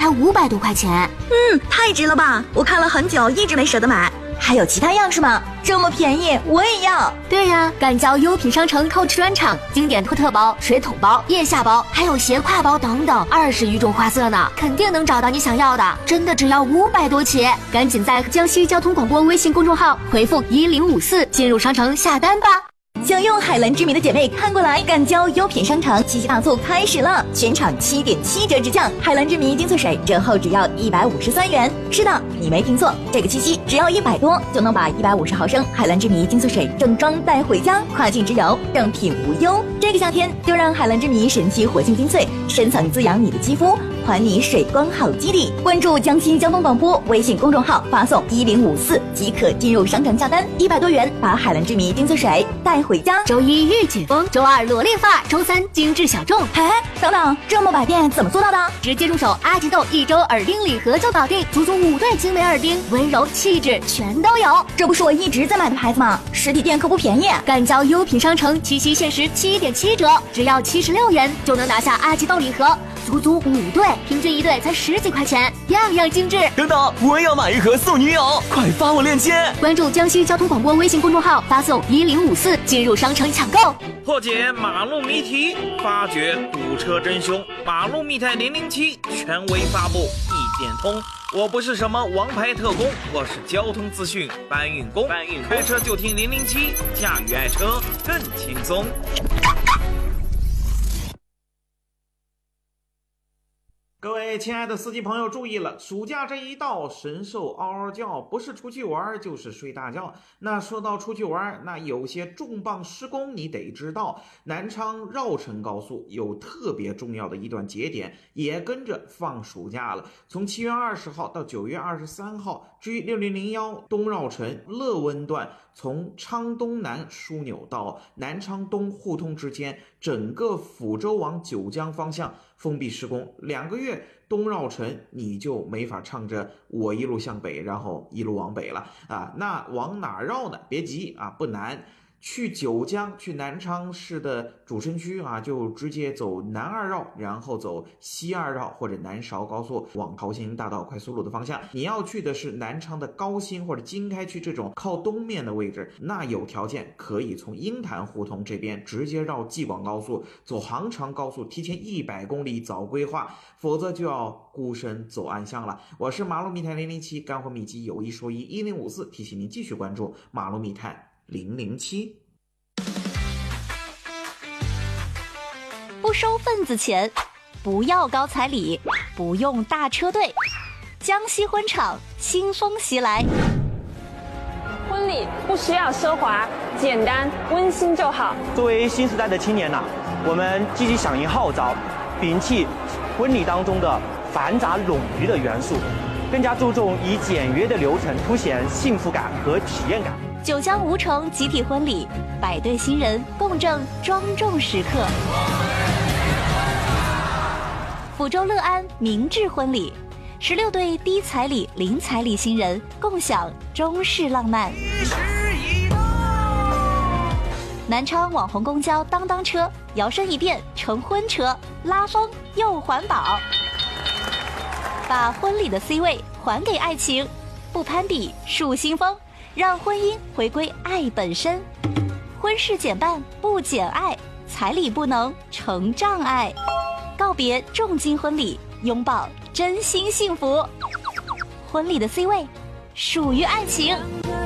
500多块钱。 太值了吧！我看了很久，一直没舍得买。还有其他样式吗？这么便宜，我也要。 对呀，赶交优品商城 Coach 专场，经典托特包、水桶包、腋下包，还有斜挎包等等，20余种花色呢，肯定能找到你想要的。真的只要500多起，赶紧在江西交通广播微信公众号回复1054进入商城下单吧。 想用海蓝之谜的姐妹看过来，赶交优品商城七夕大促开始了，全场7.7折直降，海蓝之谜精粹水折后只要153元。是的，你没听错，这个七夕只要100多就能把150毫升海蓝之谜精粹水正装带回家，跨境直邮，正品无忧。这个夏天就让海蓝之谜神奇活性精粹深层滋养你的肌肤，还你水光好基底。关注江西交通广播微信公众号，发送1054即可进入商城下单，100多元把海蓝之谜精粹水带回家。 周一御姐风，周二萝莉发，周三精致小众。 等等，这么百变怎么做到的？ 直接入手阿吉豆1周耳钉礼盒就搞定，足足5对精美耳钉，温柔气质全都有。 这不是我一直在买的牌子吗？实体店可不便宜。 赶交优品商城七夕限时7.7折，只要76元就能拿下阿吉豆礼盒，足足5对，平均1对才10几块钱，样样精致。 等等，我也要买一盒送女友，快发我链接。 关注江西交通广播微信公众号，发送1054进入商城抢购。 破解马路谜题，发掘堵车真凶，马路密探007权威发布，一点通。我不是什么王牌特工，我是交通资讯搬运工。开车就听007，驾驭爱车更轻松。各位亲爱的司机朋友注意了，暑假这一到，神兽嗷嗷叫，不是出去玩就是睡大觉。那说到出去玩，那有些重磅施工你得知道，南昌绕城高速有特别重要的一段节点也跟着放暑假了，从7月20号到9月23号，G 6001东绕城乐温段从昌东南枢纽到南昌东互通之间，整个抚州往九江方向封闭施工2个月，东绕城你就没法唱着我一路向北，然后一路往北了啊。那往哪绕呢？别急啊，不难。去九江，去南昌市的主城区啊，就直接走南2绕，然后走西2绕或者南韶高速往桃兴大道快速路的方向。你要去的是南昌的高新或者经开区这种靠东面的位置，那有条件可以从鹰潭胡同这边直接绕济广高速，走杭长高速，提前100公里早规划，否则就要孤身走暗巷了。我是马路密探007，干货秘籍有一说一1054，提醒您继续关注马路密探007。 不收份子钱，不要高彩礼，不用大车队，江西婚场新风袭来。 婚礼不需要奢华，简单温馨就好。 作为新时代的青年呐，我们积极响应号召，摒弃婚礼当中的繁杂冗余的元素，更加注重以简约的流程凸显幸福感和体验感。 九江吴城集体婚礼，100对新人共振庄重时刻。抚州乐安明志婚礼，16对低彩礼零彩礼新人共享中式浪漫。南昌网红公交当当车摇身一变成婚车，拉风又环保，把婚礼的 C 位还给爱情，不攀比树新风，让婚姻回归爱本身。婚事减半不减爱，彩礼不能成障碍。告别重金婚礼，拥抱真心幸福。婚礼的 C 位属于爱情。